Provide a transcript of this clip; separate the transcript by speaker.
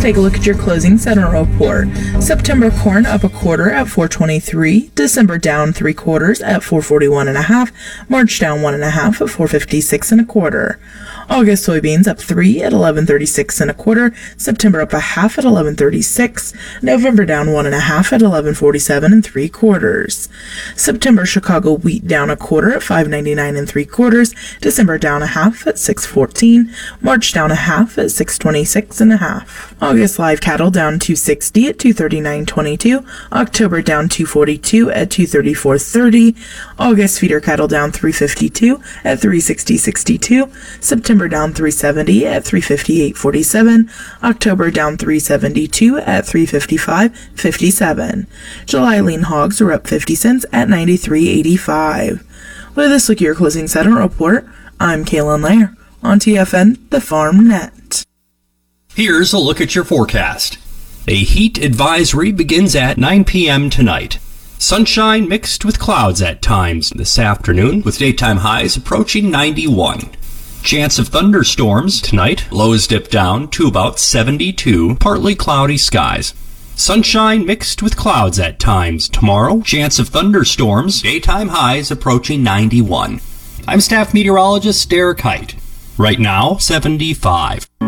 Speaker 1: take a look at your closing sentiment report. September corn up a quarter at 4.23. December down 3/4 at 4.41.5. March down 1.5 at 4.56 1/4. August soybeans up 3 at 11.36 1/4. September up a half at 11.36. November down 1.5 at 11.47 3/4. September Chicago wheat down a quarter at 5.99 3/4. December down a half at 6.14. March down a half at 6.26 1/2. August live cattle down 2.60 at 2.39.22. October down 2.42 at 2.34.30. August feeder cattle down 3.52 at 3.60.62. September down 3.70 at 3.58.47. October down 3.72 at 3.55.57. July lean hogs are up 50 cents at 93.85. With this look at your closing sentiment report, I'm Kaylin Lair on TFN, the Farm Net.
Speaker 2: Here's a look at your forecast. A heat advisory begins at 9 p.m. tonight. Sunshine mixed with clouds at times this afternoon, with daytime highs approaching 91. Chance of thunderstorms tonight. Lows dip down to about 72. Partly cloudy skies. Sunshine mixed with clouds at times tomorrow. Chance of thunderstorms. Daytime highs approaching 91. I'm staff meteorologist Derek Height. Right now, 75.